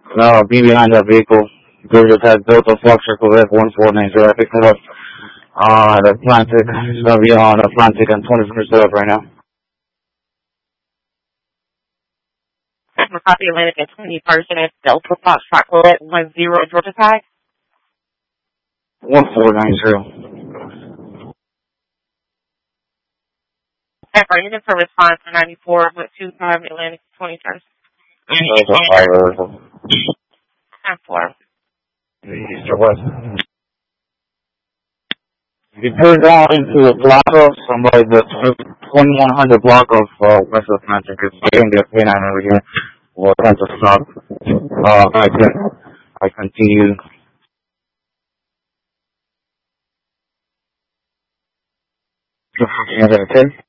No, be behind that vehicle. Georgia has built a Fluxor Corvette 1490. I picked it up on Atlantic. It's going to be on Atlantic and 21st up right now. Copy Atlantic at 21st and it's Delta Foxtrot Corvette 10 Georgia Tag. 1490. Pepper, unit for response to 94 with 25 Atlantic 21st. That's a fire. 4. East or west. You turn down into a block of somebody that's 2100 block of West Atlantic. It's getting the K9 over here. We'll attempt to stop. I continue. You have a 10?